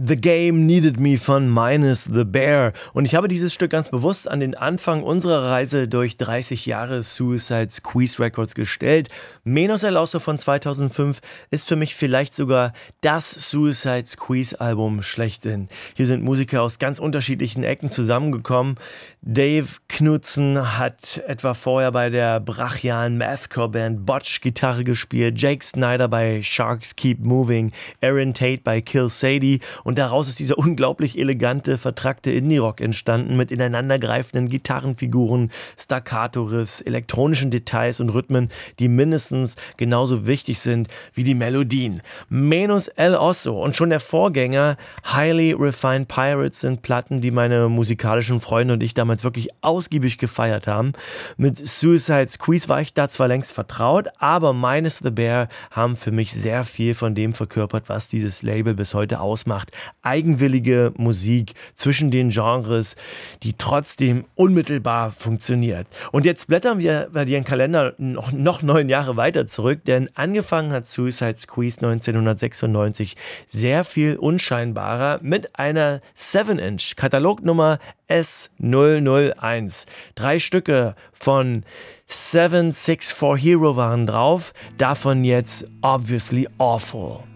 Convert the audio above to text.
The Game Needed Me von Minus the Bear. Und ich habe dieses Stück ganz bewusst an den Anfang unserer Reise durch 30 Jahre Suicide Squeeze Records gestellt. Menos El Oso von 2005 ist für mich vielleicht sogar das Suicide Squeeze Album schlechthin. Hier sind Musiker aus ganz unterschiedlichen Ecken zusammengekommen. Dave Knudsen hat etwa vorher bei der brachialen Mathcore-Band Botch Gitarre gespielt, Jake Snyder bei Sharks Keep Moving, Aaron Tate bei Kill Sadie und daraus ist dieser unglaublich elegante, vertrackte Indie-Rock entstanden mit ineinandergreifenden Gitarrenfiguren, Staccato-Riffs, elektronischen Details und Rhythmen, die mindestens genauso wichtig sind wie die Melodien. Menos El Oso und schon der Vorgänger Highly Refined Pirates sind Platten, die meine musikalischen Freunde und ich damals wirklich ausgiebig gefeiert haben. Mit Suicide Squeeze war ich da zwar längst vertraut, aber Minus the Bear haben für mich sehr viel von dem verkörpert, was dieses Label bis heute ausmacht. Eigenwillige Musik zwischen den Genres, die trotzdem unmittelbar funktioniert. Und jetzt blättern wir bei ihren Kalender noch 9 Jahre weiter zurück, denn angefangen hat Suicide Squeeze 1996 sehr viel unscheinbarer mit einer 7-Inch Katalognummer S001. 3 Stücke von 764 Hero waren drauf, davon jetzt Obviously Awful.